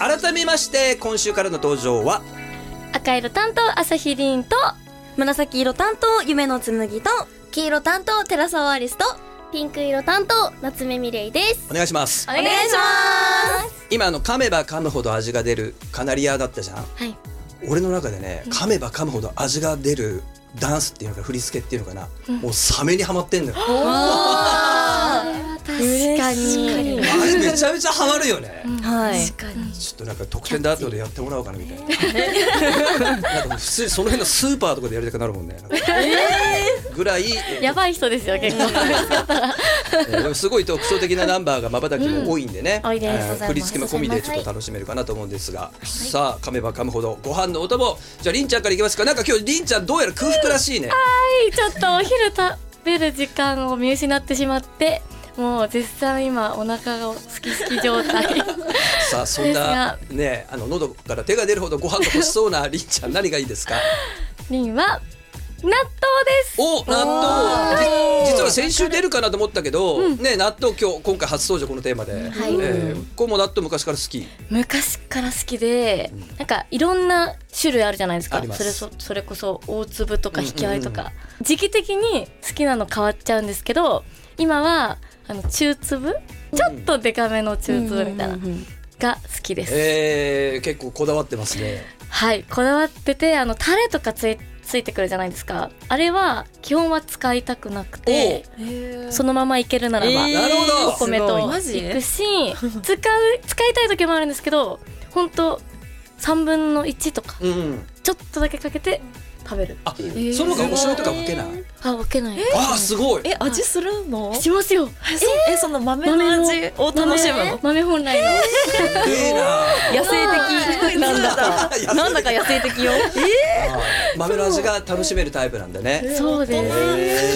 改めまして今週からの登場は赤色担当朝日凛と紫色担当夢の紬と黄色担当寺澤アリスとピンク色担当夏目みれいです。 お願いします。 お願いします。 今噛めば噛むほど味が出るカナリアだったじゃん。 はい。 俺の中でね、噛めば噛むほど味が出るダンスっていうのか振り付けっていうのかな、もうサメにハマってんのよ。 確かにあれめちゃめちゃハマるよね。 はい。 確かに。 ちょっとなんか特典で後でやってもらおうかなみたいな。なんか普通にその辺のスーパーとかでやりたくなるもんね。ぐらいやばい人ですよ結構。 でもすごい特徴的なナンバーが瞬きも多いんでね、 多いです。 振り付けも込みでちょっと楽しめるかなと思うんですが、さあ噛めば噛むほどご飯のお供、じゃありんちゃんからいきますか。なんか今日りんちゃんどうやら空腹らしいね。 はい、ちょっとお昼食べる時間を見失ってしまって、もう絶賛今お腹がすきすき状態。 さあそんなね、喉から手が出るほどご飯が欲しそうなりんちゃん、何がいいですか。 りんは納豆です。 お、納豆。実は先週出るかなと思ったけど、ね、納豆今回初登場このテーマで、これも納豆昔から好き。 昔から好きで、なんかいろんな種類あるじゃないですか。それこそ大粒とか引き割りとか、時期的に好きなの変わっちゃうんですけど、今は中粒、ちょっとデカめの中粒みたいなが好きです。 結構こだわってますね。 はい、こだわってて、タレとかついてくるじゃないですか。あれは基本は使いたくなくて、そのままいけるならば、 なるほど、 お米といくし、使いたい時もあるんですけど、本当3分の1とか、ちょっとだけかけて食べるっていう。 その他お醤油とか分けない。 分けない。 すごい。 味するの？ しますよ。 その豆の味を楽しむの？ 豆本来の。 野生的なんだか野生的よ。 豆の味が楽しめるタイプなんだね。 そうです。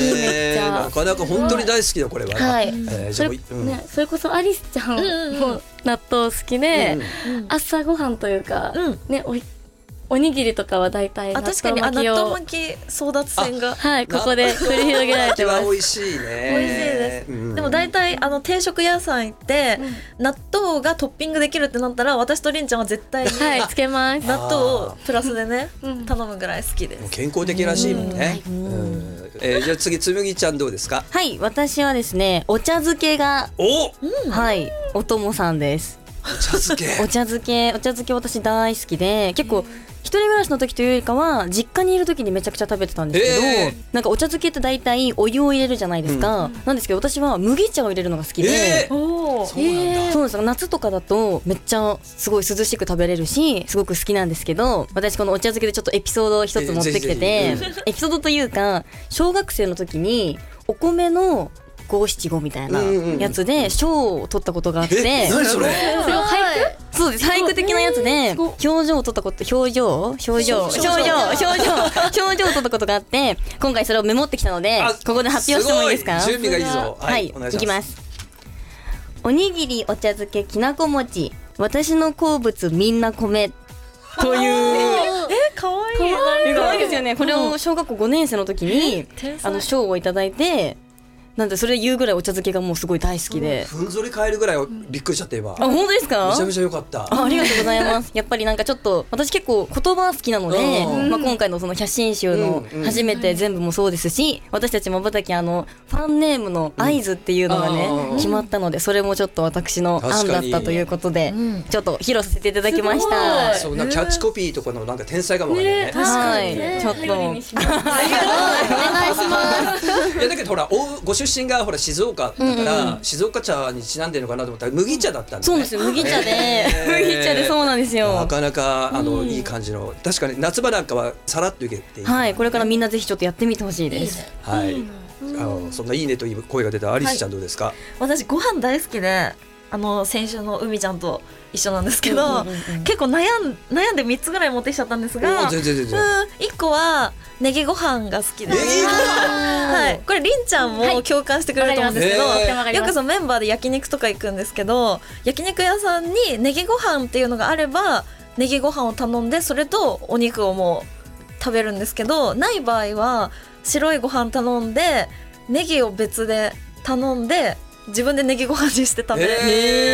めっちゃ。 なかなか本当に大好きだこれは。 はい。それこそアリスちゃんも納豆好きで、朝ごはんというかね、おにぎりとかは大体納豆巻きを、 納豆巻き争奪戦が、 はい、ここで繰り広げられてます。 美味しいね。 美味しいです。でも大体定食屋さん行って納豆がトッピングできるってなったら、私とりんちゃんは絶対につけます。 納豆をプラスでね頼むぐらい好きです。 健康的らしいもんね。じゃあ次つむぎちゃんどうですか。 はい、私はですね、お茶漬けがはいお供さんです。お茶漬け私大好きで、結構一人暮らしの時というよりかは実家にいる時にめちゃくちゃ食べてたんですけど、なんかお茶漬けって大体お湯を入れるじゃないですか、なんですけど私は麦茶を入れるのが好きで、 そうなんです。夏とかだとめっちゃすごい涼しく食べれるしすごく好きなんですけど、私このお茶漬けでちょっとエピソードを一つ持ってきてて、エピソードというか小学生の時にお米の五七五みたいなやつで賞を取ったことがあって、 何それ。 そうです、俳句的なやつで表情を取ったこと、表情を取ったことがあって、今回それをメモってきたのでここで発表してもいいですか。 準備がいいぞ。 はい、いきます。おにぎりお茶漬けきなこ餅、私の好物みんな米というかわいい。 かわいいですよね。これを小学校5年生の時に賞をいただいて、なんでそれ言うぐらいお茶漬けがもうすごい大好きで、 ふんぞり返るぐらいびっくりしちゃって今。 本当ですか。 めちゃめちゃ良かった。 ありがとうございます。やっぱりなんかちょっと私結構言葉好きなので、今回のその写真集の初めて全部もそうですし、私たちまばたきファンネームの合図っていうのがね決まったので、それもちょっと私の案だったということでちょっと披露させていただきました。 そんなキャッチコピーとかのなんか天才かもね。 はい、ちょっとお願いします。 いやだけどほらご出身がほら静岡だから静岡茶にちなんでるのかなと思ったら麦茶だったんだね。 そうですよ、麦茶でそうなんですよ。 なかなかいい感じの、確かに夏場なんかはさらっといけていい。 はい、これからみんなぜひちょっとやってみてほしいです。 はい、そんないいねという声が出たアリスちゃんどうですか。 私ご飯大好きで、先週の海ちゃんと一緒なんですけど、結構悩んで3つぐらい持ってきちゃったんですが、1個はネギご飯が好きです。はい、これりんちゃんも共感してくれると思うんですけど、よくそのメンバーで焼肉とか行くんですけど、焼肉屋さんにネギご飯っていうのがあればネギご飯を頼んで、それとお肉をもう食べるんですけど、ない場合は白いご飯頼んでネギを別で頼んで自分でネギご飯にして食べる。